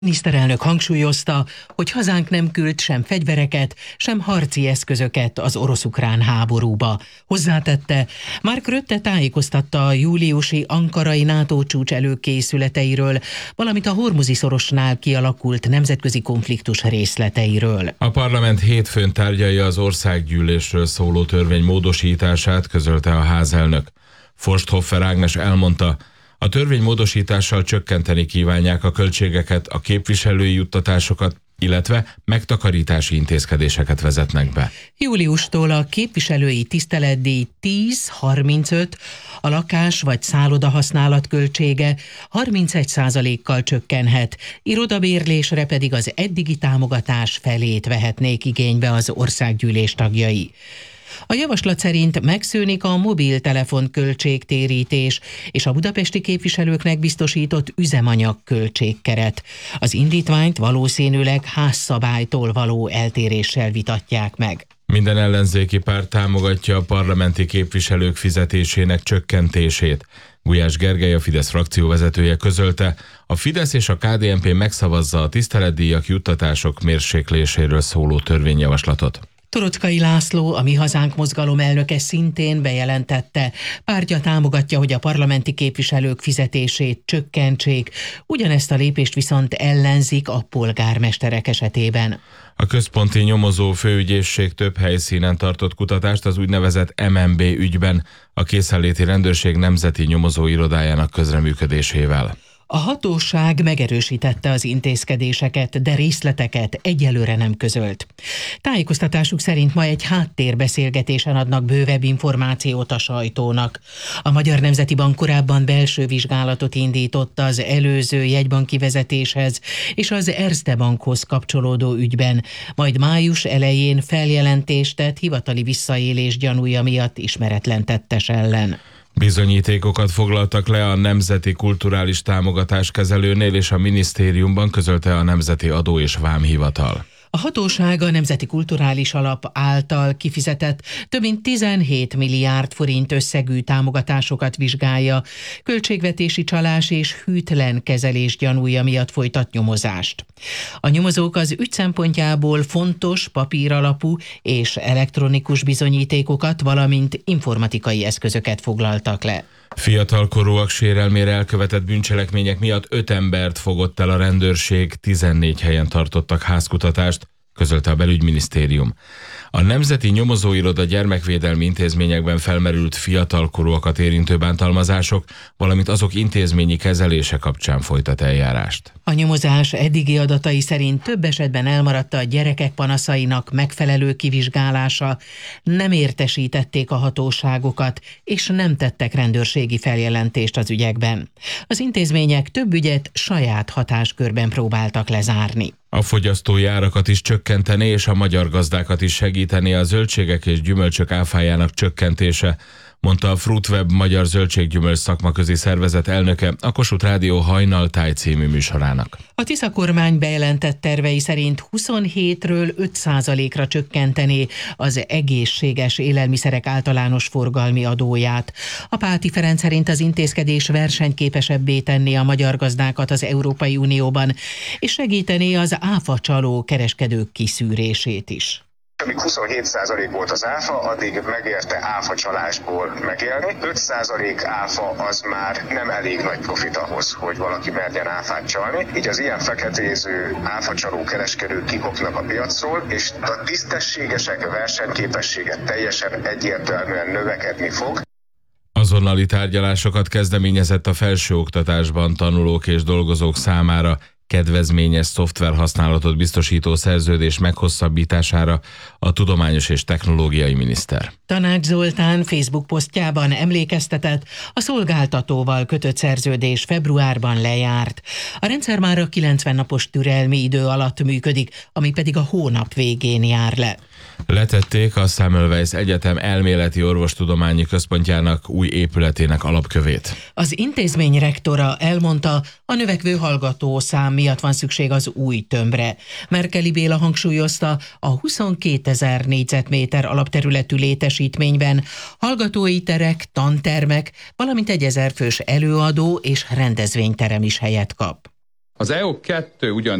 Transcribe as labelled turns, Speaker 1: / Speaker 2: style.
Speaker 1: Miniszterelnök hangsúlyozta, hogy hazánk nem küld sem fegyvereket, sem harci eszközöket az orosz-ukrán háborúba. Hozzátette, Mark Rutte tájékoztatta a júliusi ankarai NATO csúcs előkészületeiről, valamint a Hormuzi-szorosnál kialakult nemzetközi konfliktus részleteiről.
Speaker 2: A parlament hétfőn tárgyalja az országgyűlésről szóló törvény módosítását, közölte a házelnök. Forsthofer Ágnes elmondta, a törvénymódosítással csökkenteni kívánják a költségeket, a képviselői juttatásokat, illetve megtakarítási intézkedéseket vezetnek be.
Speaker 1: Júliustól a képviselői tiszteletdíj 10-35, a lakás vagy szálloda használat költsége 31%-kal csökkenhet, irodabérlésre pedig az eddigi támogatás felét vehetnék igénybe az országgyűlés tagjai. A javaslat szerint megszűnik a mobiltelefon költségtérítés és a budapesti képviselőknek biztosított üzemanyag költségkeret. Az indítványt valószínűleg házszabálytól való eltéréssel vitatják meg.
Speaker 2: Minden ellenzéki párt támogatja a parlamenti képviselők fizetésének csökkentését. Gulyás Gergely, a Fidesz frakcióvezetője közölte, a Fidesz és a KDNP megszavazza a tiszteletdíjak, juttatások mérsékléséről szóló törvényjavaslatot.
Speaker 1: Toroczkai László, a Mi Hazánk mozgalom elnöke szintén bejelentette, pártja támogatja, hogy a parlamenti képviselők fizetését csökkentsék, ugyanezt a lépést viszont ellenzik a polgármesterek esetében.
Speaker 2: A központi nyomozó főügyészség több helyszínen tartott kutatást az úgynevezett MNB ügyben, a készenléti rendőrség nemzeti nyomozóirodájának közreműködésével.
Speaker 1: A hatóság megerősítette az intézkedéseket, de részleteket egyelőre nem közölt. Tájékoztatásuk szerint ma egy háttérbeszélgetésen adnak bővebb információt a sajtónak. A Magyar Nemzeti Bank korábban belső vizsgálatot indított az előző jegybanki vezetéshez és az Erste Bankhoz kapcsolódó ügyben, majd május elején feljelentést tett hivatali visszaélés gyanúja miatt ismeretlen tettes ellen.
Speaker 2: Bizonyítékokat foglaltak le a Nemzeti Kulturális Támogatáskezelőnél és a minisztériumban, közölte a Nemzeti Adó- és Vámhivatal.
Speaker 1: A hatóság a Nemzeti Kulturális Alap által kifizetett több mint 17 milliárd forint összegű támogatásokat vizsgálja, költségvetési csalás és hűtlen kezelés gyanúja miatt folytat nyomozást. A nyomozók az ügy szempontjából fontos papíralapú és elektronikus bizonyítékokat, valamint informatikai eszközöket foglaltak le.
Speaker 2: Fiatalkorúak sérelmére elkövetett bűncselekmények miatt 5 embert fogott el a rendőrség, 14 helyen tartottak házkutatást, közölte a belügyminisztérium. A Nemzeti Nyomozóiroda gyermekvédelmi intézményekben felmerült fiatalkorúakat érintő bántalmazások, valamint azok intézményi kezelése kapcsán folytat eljárást.
Speaker 1: A nyomozás eddigi adatai szerint több esetben elmaradt a gyerekek panaszainak megfelelő kivizsgálása, nem értesítették a hatóságokat, és nem tettek rendőrségi feljelentést az ügyekben. Az intézmények több ügyet saját hatáskörben próbáltak lezárni.
Speaker 2: A fogyasztói árakat is csökkenteni és a magyar gazdákat is segíteni a zöldségek és gyümölcsök áfájának csökkentése, mondta a Fruitweb magyar zöldséggyümölcs szakmaközi szervezet elnöke a Kossuth Rádió Hajnaltáj című műsorának.
Speaker 1: A Tisza kormány bejelentett tervei szerint 27-ről 5%-ra csökkenteni az egészséges élelmiszerek általános forgalmi adóját. A Páti Ferenc szerint az intézkedés versenyképesebbé tenni a magyar gazdákat az Európai Unióban, és segíteni az áfacsaló kereskedők kiszűrését is.
Speaker 3: Amíg 27% volt az áfa, addig megérte áfacsalásból megélni. 5% áfa az már nem elég nagy profit ahhoz, hogy valaki merjen áfát csalni. Így az ilyen feketéző áfacsaló kereskedők kikopnak a piacról, és a tisztességesek versenyképessége teljesen egyértelműen növekedni fog.
Speaker 2: Azonnali tárgyalásokat kezdeményezett a felsőoktatásban tanulók és dolgozók számára kedvezményes szoftverhasználatot biztosító szerződés meghosszabbítására a tudományos és technológiai miniszter.
Speaker 1: Tanács Zoltán Facebook posztjában emlékeztetett, a szolgáltatóval kötött szerződés februárban lejárt. A rendszer már a 90 napos türelmi idő alatt működik, ami pedig a hónap végén jár le.
Speaker 2: Letették a Semmelweis Egyetem elméleti orvostudományi központjának új épületének alapkövét.
Speaker 1: Az intézmény rektora elmondta, a növekvő hallgatószám miatt van szükség az új tömbre. Merkeli Béla hangsúlyozta, a 22 000 négyzetméter alapterületű létesítményben hallgatói terek, tantermek, valamint egy 1000 fős előadó és rendezvényterem is helyet kap.
Speaker 4: Az EO2 ugyan